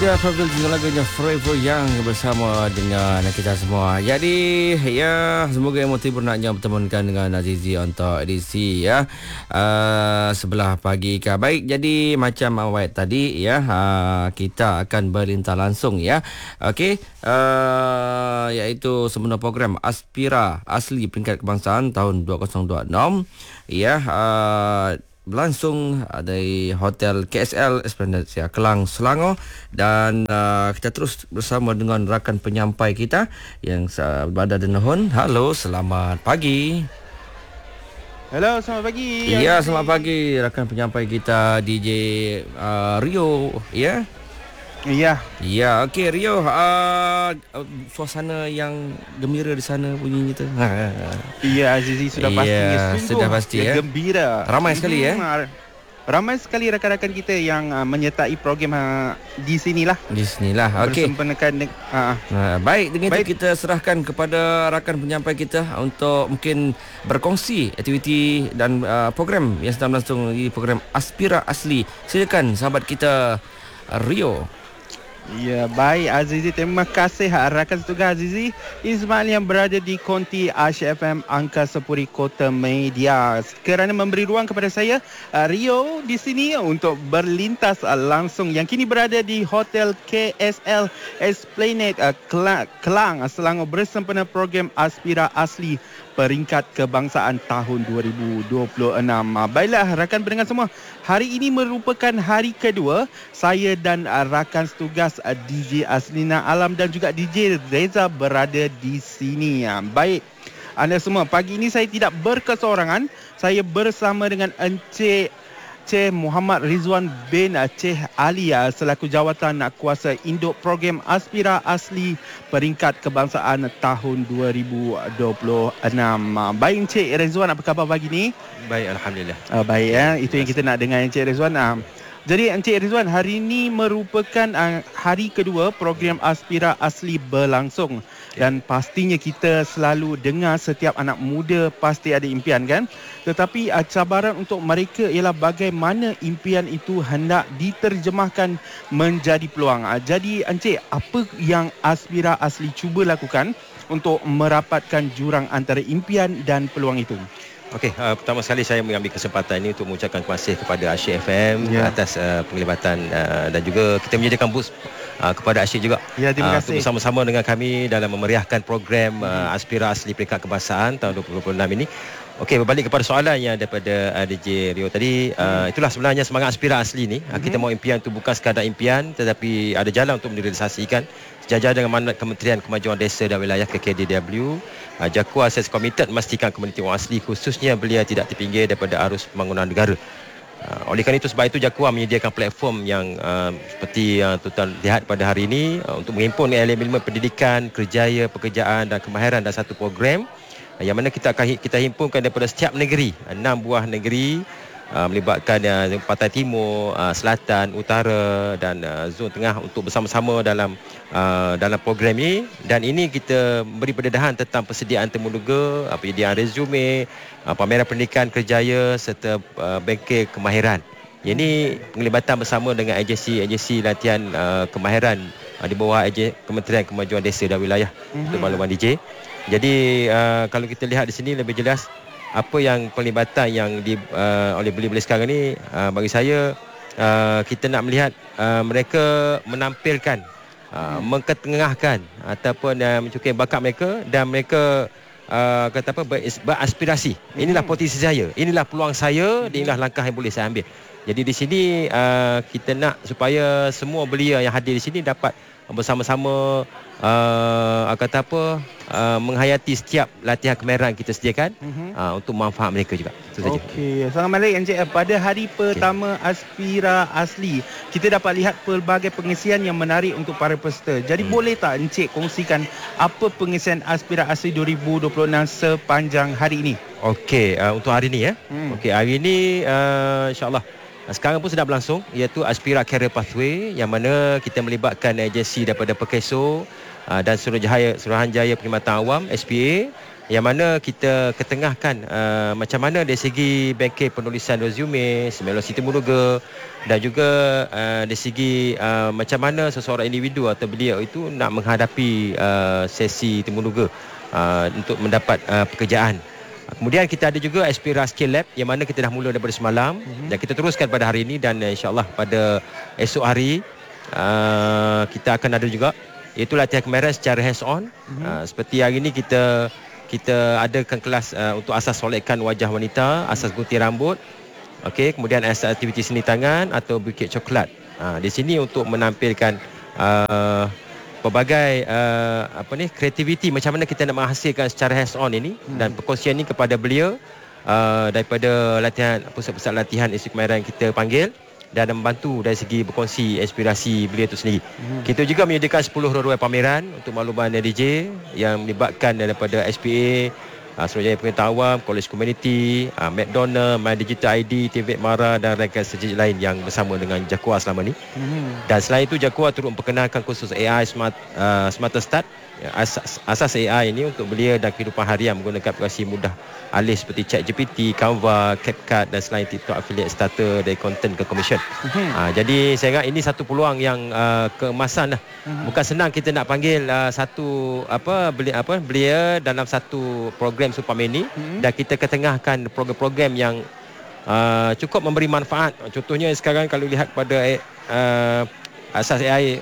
Ya, Fadil juga lagunya Forever Young bersama dengan kita semua. Jadi, ya, semoga yang terhibur naknya bertemankan dengan Azizi untuk edisi ya. Sebelah pagi ke. Baik, jadi macam awal tadi ya, kita akan berlintah langsung ya. Okey, iaitu semula program Aspira Asli Peringkat Kebangsaan tahun 2026 ya. Berlangsung dari Hotel KSL Esplanade Kelang, Selangor, dan kita terus bersama dengan rakan penyampai kita yang berada di Nahun. Halo, selamat pagi. Halo, selamat pagi. Ya, selamat pagi rakan penyampai kita DJ Rio ya. Ya. Ya, okey Rio, suasana yang gembira di sana bunyinya tu. Ya, Azizi sudah pasti. Ya, sudah pasti ya. Gembira. Ramai sekali ya. Ramai sekali rakan-rakan kita yang menyertai program di sinilah. Di sinilah. Okey. Bersempena Baik, dengan itu kita serahkan kepada rakan penyampai kita untuk mungkin berkongsi aktiviti dan program yang sedang berlangsung di program Aspira Asli. Silakan sahabat kita Rio. Ya, baik Azizi, terima kasih rakan setugas Azizi Ismail yang berada di konti Asyik FM Angkasa Puri Kota Media kerana memberi ruang kepada saya Rio di sini untuk berlintas langsung yang kini berada di Hotel KSL Esplanade Kelang, Selangor bersempena program Aspira Asli Peringkat Kebangsaan tahun 2026. Baiklah rakan pendengar semua, hari ini merupakan hari kedua saya dan rakan setugas DJ Aslina Alam dan juga DJ Reza berada di sini. Baik anda semua, pagi ini saya tidak berkesorangan. Saya bersama dengan Encik Muhammad Rizwan bin Cik Ali selaku jawatan kuasa induk program Aspira Asli Peringkat Kebangsaan tahun 2026. Baik Encik Rizwan, apa khabar pagi ni? Baik, alhamdulillah. Baik ya, itu yang kita nak dengar Encik Rizwan. Jadi Encik Rizwan, hari ini merupakan hari kedua program Aspira Asli berlangsung. Dan pastinya kita selalu dengar setiap anak muda pasti ada impian kan? Tetapi cabaran untuk mereka ialah bagaimana impian itu hendak diterjemahkan menjadi peluang. Jadi Encik, apa yang Aspira Asli cuba lakukan untuk merapatkan jurang antara impian dan peluang itu? Okey, pertama sekali saya mengambil kesempatan ini untuk mengucapkan terima kasih kepada Asyik FM atas penglibatan dan juga kita menyediakan booth kepada Asyik juga. Ya, terima kasih. Untuk bersama-sama dengan kami dalam memeriahkan program Aspira Asli Peringkat Kebangsaan tahun 2026 ini. Okey, berbalik kepada soalan yang daripada DJ Rio tadi, itulah sebenarnya semangat Aspira Asli ni. Kita mahu impian itu bukan sekadar impian tetapi ada jalan untuk direalisasikan. Sejajar dengan mandat Kementerian Kemajuan Desa dan Wilayah KKDW, JAKUA Asas komited memastikan komuniti orang asli khususnya belia tidak terpinggir daripada arus pembangunan negara. Oleh kerana itu, sebab itu JAKUA menyediakan platform yang seperti yang tuan lihat pada hari ini untuk menghimpun elemen pendidikan, kerjaya, pekerjaan dan kemahiran dalam satu program yang mana kita himpunkan daripada setiap negeri, 6 buah negeri melibatkan Pantai Timur, Selatan, Utara dan Zon Tengah untuk bersama-sama dalam program ini. Dan ini kita beri pendedahan tentang persediaan temuduga, penyediaan resume, pameran pendidikan kerjaya serta bengkel kemahiran. Ini penglibatan bersama dengan agensi latihan kemahiran di bawah Kementerian Kemajuan Desa dan Wilayah untuk makluman DJ. Jadi kalau kita lihat di sini lebih jelas apa yang pelibatan yang oleh belia-belia sekarang ni, bagi saya kita nak melihat mereka menampilkan, mengketengahkan ataupun mencukupkan bakat mereka dan mereka beraspirasi. Inilah potensi saya, inilah peluang saya, inilah langkah yang boleh saya ambil. Jadi di sini kita nak supaya semua belia yang hadir di sini dapat bersama-sama menghayati setiap latihan kemahiran kita sediakan untuk manfaat mereka juga. Okey, sangat menarik Encik. Pada hari pertama Aspira Asli, kita dapat lihat pelbagai pengisian yang menarik untuk para peserta. Jadi boleh tak Encik kongsikan apa pengisian Aspira Asli 2026 sepanjang hari ini? Okey, untuk hari ini ya. Okey, hari ini insya-Allah Sekarang pun sedang berlangsung, iaitu Aspira Career Pathway, yang mana kita melibatkan agensi daripada Perkeso dan Suruhanjaya Perkhidmatan Awam SPA, yang mana kita ketengahkan macam mana dari segi bengkel penulisan resume, simulasi temuruga, dan juga dari segi macam mana seseorang individu atau beliau itu nak menghadapi sesi temuruga untuk mendapat pekerjaan. Kemudian kita ada juga Aspira Skill Lab, yang mana kita dah mula daripada semalam dan kita teruskan pada hari ini, dan insyaAllah pada esok hari kita akan ada juga, iaitu latihan kemahiran secara hands on. Seperti hari ini kita adakan kelas untuk asas solekan wajah wanita, asas gunting rambut, okey, kemudian asas aktiviti seni tangan atau bukit coklat. Di sini untuk menampilkan pelbagai kreativiti macam mana kita nak menghasilkan secara hands on ini, dan perkongsian ini kepada beliau daripada latihan pusat-pusat latihan institusi kemahiran kita panggil, dan membantu dari segi berkongsi inspirasi beliau itu sendiri. Kita juga menyediakan 10 ruang pameran untuk makluman DJ yang melibatkan daripada SPA, Suruhanjaya Perkhidmatan Awam, Kolej Komuniti, McDonald, My Digital ID, TV Mara dan rakan sejenis lain yang bersama dengan Jakua selama ni. Dan selain itu, Jakua turut memperkenalkan kursus AI Smarter Start, asas AI ini untuk belia dan kehidupan harian menggunakan aplikasi mudah alih seperti ChatGPT, Canva, CapCut dan selain TikTok Affiliate Starter dari content ke commission. Jadi saya ingat ini satu peluang yang keemasan lah. Bukan senang kita nak panggil belia dalam satu program Superman ini, dan kita ketengahkan program-program yang cukup memberi manfaat. Contohnya sekarang kalau lihat pada asas AI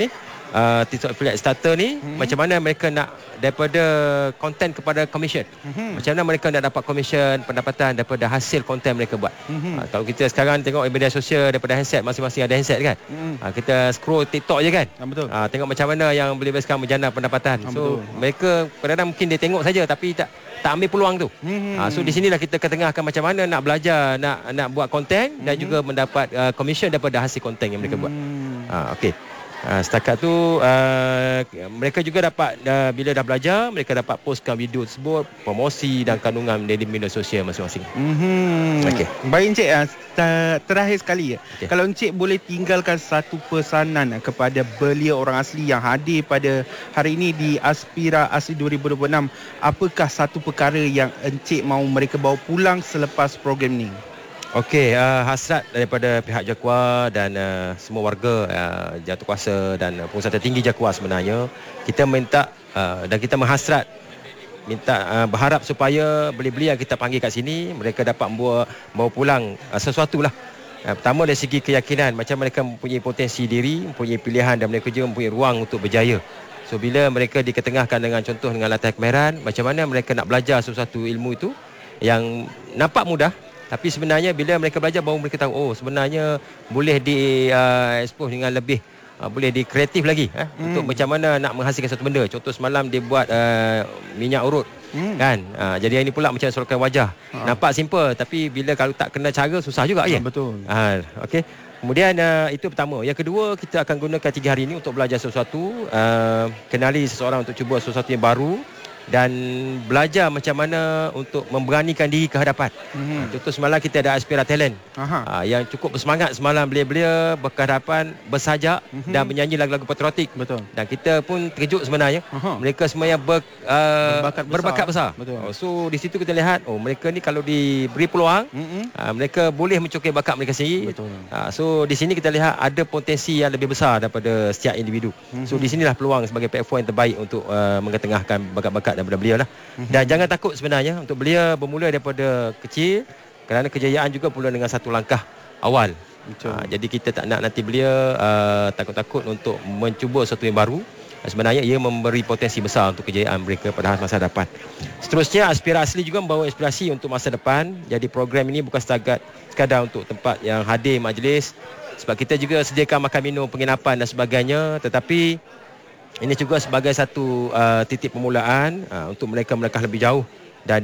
TikTok Affiliate Starter ni, macam mana mereka nak daripada konten kepada commission, macam mana mereka nak dapat commission pendapatan daripada hasil konten mereka buat. Kalau kita sekarang tengok media sosial daripada handset, masing-masing ada handset kan, kita scroll TikTok je kan, tengok macam mana yang boleh sekarang menjana pendapatan. So mereka kadang-kadang mungkin dia tengok saja tapi tak ambil peluang tu. So di sinilah kita ketengahkan macam mana nak belajar, nak buat konten dan juga mendapat commission daripada hasil konten yang mereka buat. Okey. Setakat tu mereka juga dapat bila dah belajar, mereka dapat postkan video tersebut, promosi dan kandungan dari media sosial masing-masing. Okay. Baik Encik, terakhir sekali kalau Encik boleh tinggalkan satu pesanan kepada belia orang asli yang hadir pada hari ini di Aspira Asli 2026, apakah satu perkara yang Encik mahu mereka bawa pulang selepas program ni? Okey, hasrat daripada pihak Jakua dan semua warga Jatuhkuasa dan pengusaha tertinggi Jakua sebenarnya, kita minta dan kita menghasrat berharap supaya beli-beli yang kita panggil kat sini mereka dapat bawa pulang sesuatu lah. Pertama dari segi keyakinan, macam mereka mempunyai potensi diri, mempunyai pilihan dan mereka juga mempunyai ruang untuk berjaya. So bila mereka diketengahkan dengan contoh dengan latihan kemahiran, macam mana mereka nak belajar sesuatu ilmu itu yang nampak mudah, tapi sebenarnya bila mereka belajar baru mereka tahu sebenarnya boleh expose dengan lebih boleh kreatif lagi untuk macam mana nak menghasilkan satu benda. Contoh semalam dia buat minyak urut kan. Jadi ini pula macam sorokan wajah. Nampak simple tapi bila kalau tak kena cara susah juga ya. Betul. Okey. Kemudian itu pertama. Yang kedua, kita akan gunakan 3 hari ini untuk belajar sesuatu, kenali seseorang untuk cuba sesuatu yang baru dan belajar macam mana untuk memberanikan diri ke hadapan. Contoh semalam kita ada Aspira Talent yang cukup bersemangat semalam, belia-belia berkehadapan, bersajak dan menyanyi lagu-lagu patriotik. Betul. Dan kita pun terkejut sebenarnya. Mereka semuanya berbakat besar. So di situ kita lihat mereka ni kalau diberi peluang mereka boleh mencokir bakat mereka sendiri. So di sini kita lihat ada potensi yang lebih besar daripada setiap individu. So di sinilah peluang sebagai platform yang terbaik untuk mengetengahkan bakat-bakat daripada beliau lah. Dan jangan takut sebenarnya untuk beliau bermula daripada kecil, kerana kejayaan juga pula dengan satu langkah awal. Jadi kita tak nak nanti beliau takut-takut untuk mencuba sesuatu yang baru. Sebenarnya ia memberi potensi besar untuk kejayaan mereka pada masa depan. Seterusnya Aspira Asli juga membawa inspirasi untuk masa depan. Jadi program ini bukan sekadar untuk tempat yang hadir majlis, sebab kita juga sediakan makan minum, penginapan dan sebagainya, tetapi ini juga sebagai satu titik permulaan untuk mereka melangkah lebih jauh dan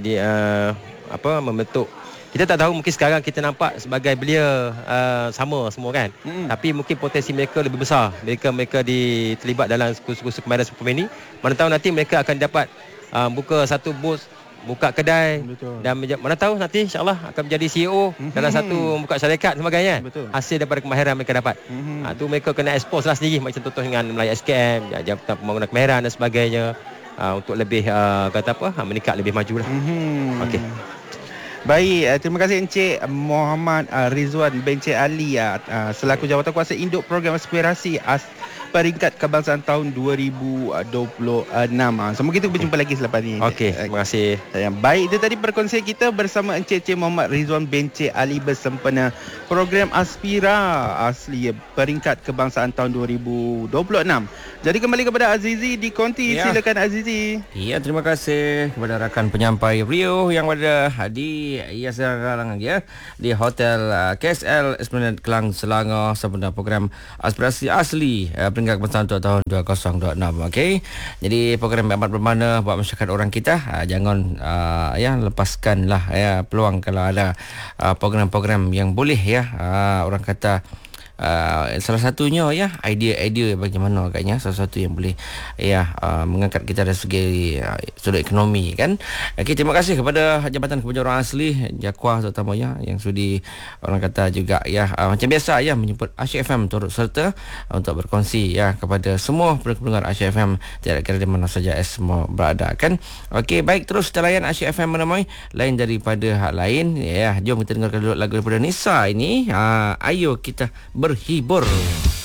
membentuk. Kita tak tahu, mungkin sekarang kita nampak sebagai belia sama semua kan. Tapi mungkin potensi mereka lebih besar. Mereka terlibat dalam kursus-kursus kemahiran Superman ini. Mana tahu nanti mereka akan dapat buka satu booth buka kedai. Betul. Dan mana tahu nanti insya-Allah akan menjadi CEO dalam satu buka syarikat sebagainya. Betul. Hasil daripada kemahiran mereka dapat. Tu mereka kena expose lah sendiri, macam contoh dengan Melayu SKM, Jabatan Pembangunan Kemahiran dan sebagainya. Untuk lebih kata apa, meningkat lebih maju lah. Okey. Baik, terima kasih Encik Muhammad Rizwan Bencik Ali selaku Jawatankuasa Induk Program Aspirasi Peringkat Kebangsaan tahun 2026. Semoga kita berjumpa lagi selepas ni. Okey, terima kasih. Baik, itu tadi perkongsian kita bersama Encik Muhammad Rizwan Bencik Ali bersempena program Aspira Asli Peringkat Kebangsaan tahun 2026. Jadi kembali kepada Azizi di Konti. Silakan Azizi. Ya, terima kasih kepada rakan penyampai Rio yang ada di sekarang di Hotel KSL Esplanade Kelang Selangor sempena program Aspirasi Asli Peringkat Kebangsaan untuk tahun 2026. Okey. Jadi program amat bermakna buat masyarakat orang kita. Jangan lepaskanlah peluang kalau ada program-program yang boleh orang kata salah satunya idea bagaimana agaknya salah satu yang boleh mengangkat kita dari segi sudut ekonomi kan. Okey, terima kasih kepada Jabatan Kepenjara Orang Asli JAKWA terutamanya yang sudi orang kata juga macam biasa menyebut Asyik FM turut serta untuk berkongsi kepada semua pendengar Asyik FM tiada kira di mana saja semua berada kan. Okey, baik, terus kita layan Asyik FM menemui lain daripada hak lain. Jom kita dengarkan dulu lagu daripada Nisa ini. Ayo kita berhibur.